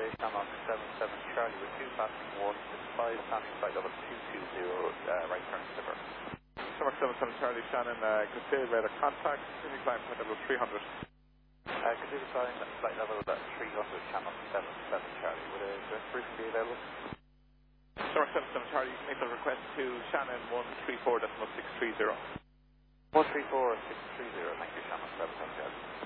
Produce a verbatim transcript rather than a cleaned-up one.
Charlie, Shannon seven seven Charlie with two passing one six five, standing flight level two two zero, uh, right turn slipper. Summer seven seven Charlie, Shannon, uh, Cascade radar contact, continue climb flight level three hundred. Uh, continue climb flight level three hundred, Shannon seven seven Charlie. Would a direct briefing be available? Summer seven seven Charlie, make a request to Shannon one three four decimal six three zero. one three four six three zero, thank you, Shannon seven seven Charlie.